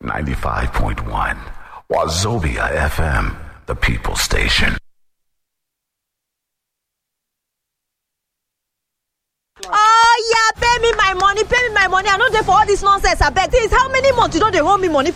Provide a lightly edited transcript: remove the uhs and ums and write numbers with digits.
95.1 Wazobia FM, the people station. Oh yeah, pay me my money. I no dey for all this nonsense. I beg. This how many months you don't dey owe me money